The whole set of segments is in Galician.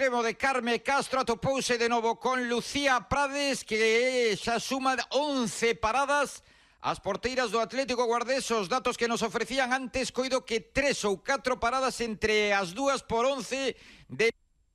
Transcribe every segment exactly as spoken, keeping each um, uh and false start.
extremo de Carme Castro atopouse de novo con Lucía Prades, que xa suma once paradas. As porteiras do Atlético Guardés, os datos que nos ofrecían antes, coido que tres ou catro paradas entre as dúas por once de...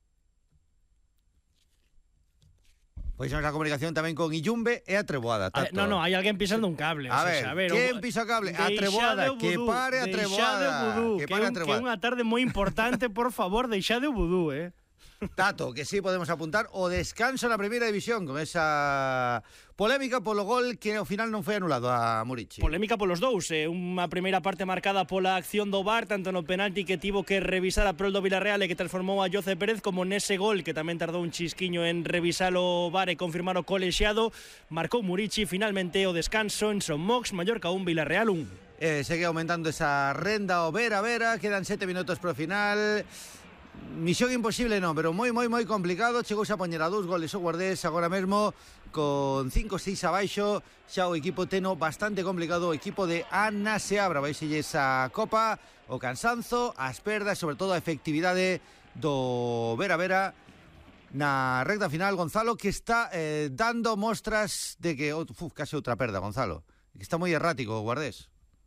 Pois pues a comunicación tamén con Illumbe e a Treboada. Ver, no, no, hai alguén pisando un cable. A, ver, a ver, quen pisa cable? A Treboada, que pare a Treboada. Que pare a Treboada. Que é unha tarde moi importante, por favor, deixade o vudú, eh. Tato, que sí podemos apuntar o descanso na primeira división con esa polémica polo gol que ao final non foi anulado a Murici. Polémica polos dous, eh? Unha primeira parte marcada pola acción do V A R, tanto no penalti que tivo que revisar a prol do Villarreal e que transformou a Jose Pérez, como nese gol que tamén tardou un chisquiño en revisar o V A R e confirmar o colexiado. Marcou Murici finalmente o descanso en Son Mox, Mallorca un, Villarreal un. Eh, segue aumentando esa renda o Vera Vera, quedan sete minutos pro final. Misión imposible non, pero moi, moi, moi complicado. Chegouse a poñer a dous goles o Guardés agora mesmo con cinco seis abaixo. Xa o equipo teno bastante complicado. O equipo de Ana Seabra baixelle esa copa, o cansanzo, as perdas, sobre todo a efectividade do Vera Vera na recta final. Gonzalo, que está eh, dando mostras de que uf, case outra perda, Gonzalo, que está moi errático o Guardés.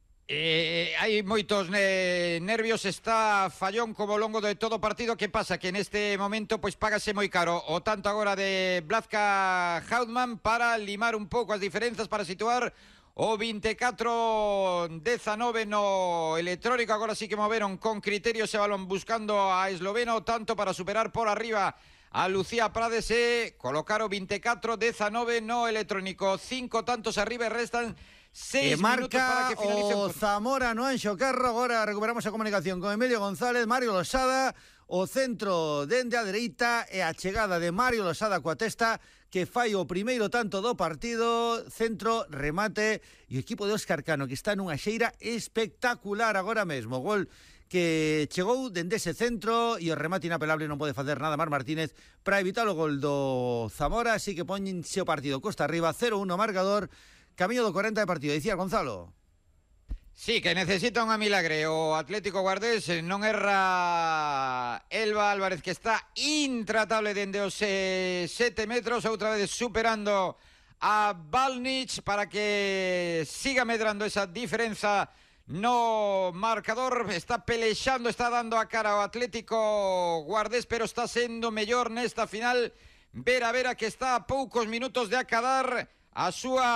Eh, hai moitos eh, nervios, está fallón como ao longo de todo o partido. Que pasa? Que neste momento pois págase moi caro o tanto agora de Blazka Hautman para limar un pouco as diferenzas, para situar o veinticuatro diecinueve no electrónico. Agora sí que moveron con criterio ese balón buscando a esloveno, tanto para superar por arriba a Lucía Prades e colocar o veinticuatro diecinueve no electrónico. Cinco tantos arriba e restan seis e marca minutos para que finalice o Zamora no Anxo Carro. Agora recuperamos a comunicación con Emilio González. Mario Losada, o centro dende a dereita e a chegada de Mario Losada coa testa, que fai o primeiro tanto do partido. Centro, remate e o equipo de Óscar Cano, que está nunha xeira espectacular agora mesmo. Gol que chegou dende ese centro e o remate inapelable, non pode facer nada Mar Martínez para evitar o gol do Zamora. Así que ponse o partido costa arriba, cero uno marcador. Camiño do corenta de partido, dicía Gonzalo. Sí, que necesita unha milagre o Atlético Guardés. Non erra Elba Álvarez, que está intratable dende os sete metros, outra vez superando a Balnich para que siga medrando esa diferenza no marcador. Está pelexando, está dando a cara ao Atlético Guardés, pero está sendo mellor nesta final Vera Vera, que está a poucos minutos de acadar a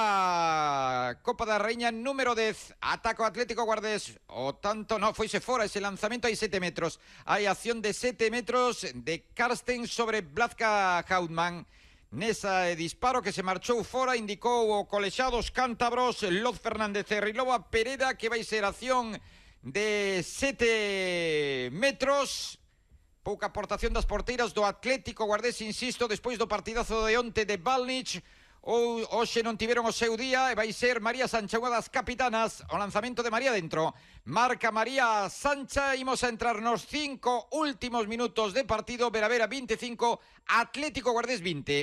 súa Copa da Raíña número dez. Ataca o Atlético Guardés. O tanto, no, foise fora ese lanzamento. Hai sete metros. Hai acción de sete metros de Karsten sobre Blazka Hautman. Nesa disparo que se marchou fora, indicou o colexiado dos cántabros Loz Fernández e Riloba Pereda, que vai ser acción de sete metros. Pouca aportación das porteiras do Atlético Guardés, insisto, despois do partidazo de onte de Balnich. Ou hoxe non tiveron o seu día e vai ser María Sancha, unha das capitanas. O lanzamento de María dentro, marca María Sancha. Imos a entrar nos cinco últimos minutos de partido. Vera Vera veinticinco, Atlético Guardés vinte.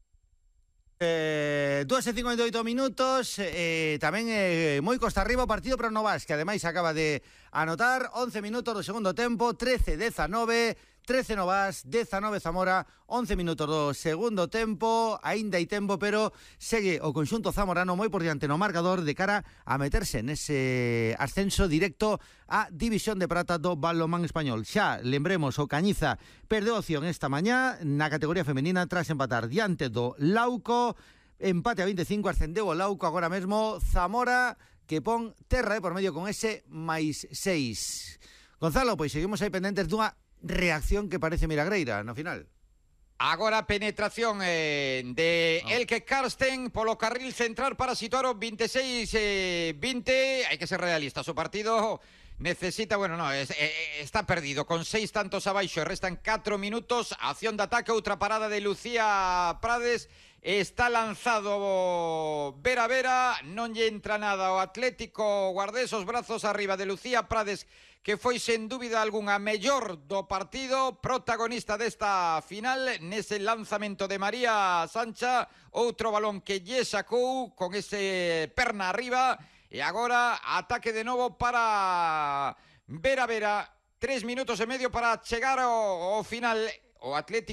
Eh, dúas e cincuenta e oito minutos. eh, Tamén eh, moi costa arriba o partido para o Novas, que ademais acaba de anotar. Once minutos do segundo tempo, trece diecinueve, trece Novas, diecinueve Zamora. Once minutos do segundo tempo. Aínda hai tempo, pero segue o conxunto zamorano moi por diante no marcador, de cara a meterse nese ascenso directo a División de Prata do balonmán español. Xa lembremos, o Cañiza perdeu opción esta mañá na categoría femenina tras empatar diante do Lauco. Empate a veinticinco, ascendeu o Lauco agora mesmo. Zamora, que pon terra de por medio con ese máis seis. Gonzalo, pois seguimos aí pendentes dunha reacción que parece milagreira no final. Agora penetración eh, de oh. Elke Karsten polo carril central para situar o veintiséis vinte. Hai que ser realistas, o partido necesita, bueno, no, es, eh, está perdido con seis tantos abaixo, restan catro minutos. Acción de ataque, outra parada de Lucía Prades. Está lanzado Vera Vera, non lle entra nada o Atlético Guardés. Os brazos arriba de Lucía Prades, que foi sen dúbida algunha mellor do partido, protagonista desta final, nese lanzamento de María Sancha. Outro balón que lle sacou con ese perna arriba. E agora ataque de novo para Vera Vera. Tres minutos e medio para chegar ao, ao final. O Atlético